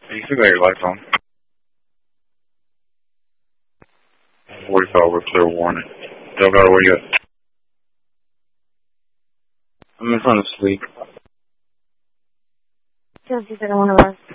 You still got your lights on. 45 with clear warning. Delgado, where you at? I'm in front of Sleep. Just you said I want to rest.